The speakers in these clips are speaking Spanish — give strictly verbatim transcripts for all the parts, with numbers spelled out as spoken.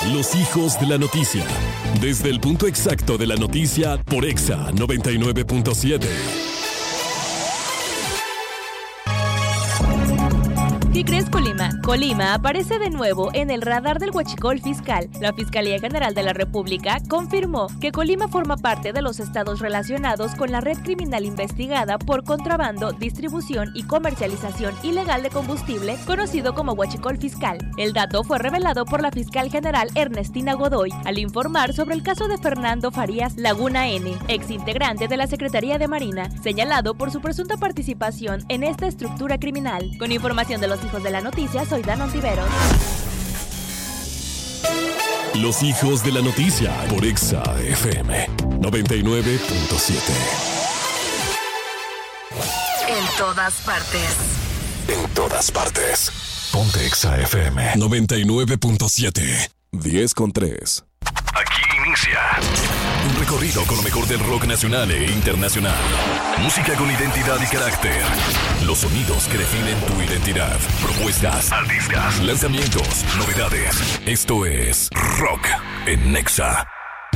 Los hijos de la noticia. Desde el punto exacto de la noticia por Exa noventa y nueve punto siete. ¿Qué crees, Colima? Colima aparece de nuevo en el radar del huachicol fiscal. La Fiscalía General de la República confirmó que Colima forma parte de los estados relacionados con la red criminal investigada por contrabando, distribución y comercialización ilegal de combustible, conocido como huachicol fiscal. El dato fue revelado por la fiscal general Ernestina Godoy al informar sobre el caso de Fernando Farías Laguna N, ex integrante de la Secretaría de Marina, señalado por su presunta participación en esta estructura criminal. Con información de los hijos de la noticia, soy Dan Ontiveros. Los hijos de la noticia por Exa F M noventa y nueve punto siete. En todas partes. En todas partes. Ponte Exa F M noventa y nueve punto siete. diez con tres. Aquí inicia un recorrido con lo mejor del rock nacional e internacional. Música con identidad y carácter. Los sonidos que definen tu identidad. Propuestas, artistas, lanzamientos, novedades. Esto es Rock en Nexa.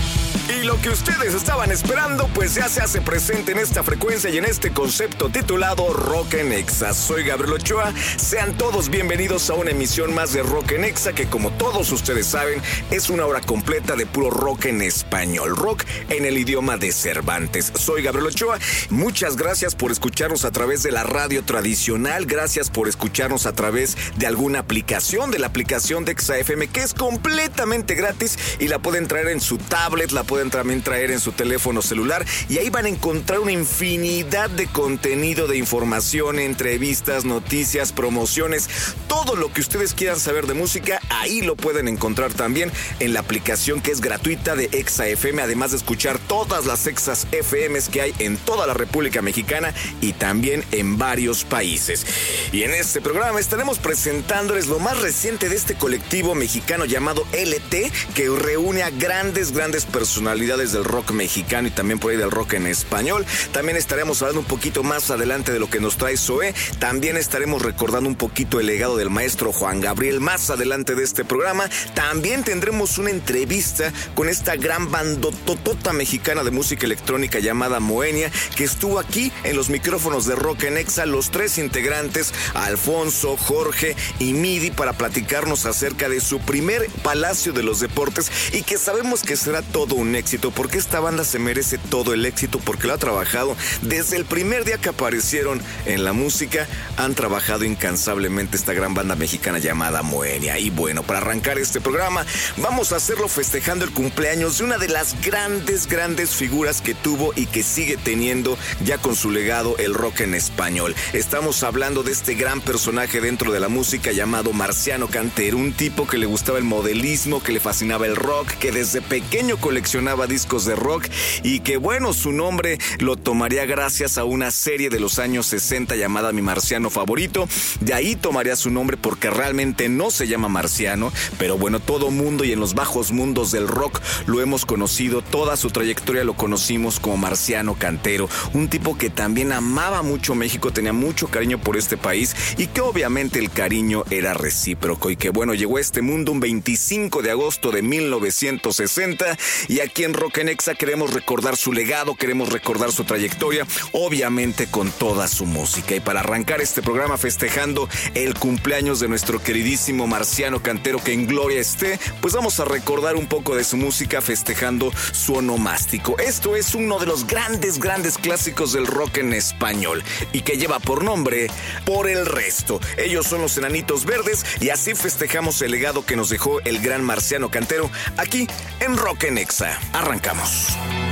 Y lo que ustedes estaban esperando, pues ya se hace presente en esta frecuencia y en este concepto titulado Rock en Exa. Soy Gabriel Ochoa, sean todos bienvenidos a una emisión más de Rock en Exa, que como todos ustedes saben, es una hora completa de puro rock en español, rock en el idioma de Cervantes. Soy Gabriel Ochoa, muchas gracias por escucharnos a través de la radio tradicional, gracias por escucharnos a través de alguna aplicación, de la aplicación de Exa F M, que es completamente gratis y la pueden traer en su tablet, la pueden también traer en su teléfono celular y ahí van a encontrar una infinidad de contenido, de información, entrevistas, noticias, promociones, todo lo que ustedes quieran saber de música, ahí lo pueden encontrar también en la aplicación que es gratuita de Exa F M, además de escuchar todas las Exas F Ms que hay en toda la República Mexicana y también en varios países. Y en este programa estaremos presentándoles lo más reciente de este colectivo mexicano llamado L T, que reúne a grandes, grandes personalidades del rock mexicano y también por ahí del rock en español. También estaremos hablando un poquito más adelante de lo que nos trae Zoé. También estaremos recordando un poquito el legado del maestro Juan Gabriel más adelante de este programa. También tendremos una entrevista con esta gran bandototota mexicana de música electrónica llamada Moenia, que estuvo aquí en los micrófonos de Rock en Exa, los tres integrantes, Alfonso, Jorge y Midi, para platicarnos acerca de su primer Palacio de los Deportes y que sabemos que será todo un éxito, porque esta banda se merece todo el éxito, porque lo ha trabajado desde el primer día que aparecieron en la música, han trabajado incansablemente esta gran banda mexicana llamada Moenia. Y bueno, para arrancar este programa, vamos a hacerlo festejando el cumpleaños de una de las grandes, grandes figuras que tuvo y que sigue teniendo ya con su legado el rock en español. Estamos hablando de este gran personaje dentro de la música llamado Marciano Cantero, un tipo que le gustaba el modelismo, que le fascinaba el rock, que desde pequeño coleccionaba discos de rock y que bueno, su nombre lo tomaría gracias a una serie de los años sesenta llamada Mi Marciano Favorito. De ahí tomaría su nombre porque realmente no se llama Marciano, pero bueno, todo mundo y en los bajos mundos del rock lo hemos conocido, toda su trayectoria lo conocimos como Marciano Cantero, un tipo que también amaba mucho México, tenía mucho cariño por este país y que obviamente el cariño era recíproco y que bueno, llegó a este mundo un veinticinco de agosto de mil novecientos sesenta y aquí en Rock en Exa queremos recordar su legado, queremos recordar su trayectoria, obviamente con toda su música. Y para arrancar este programa festejando el cumpleaños de nuestro queridísimo Marciano Cantero, que en gloria esté, pues vamos a recordar un poco de su música festejando su onomástico. Esto es uno de los grandes, grandes clásicos del rock en español y que lleva por nombre Por el Resto. Ellos son los Enanitos Verdes y así festejamos el legado que nos dejó el gran Marciano Cantero aquí en Rock en Exa. Arrancamos.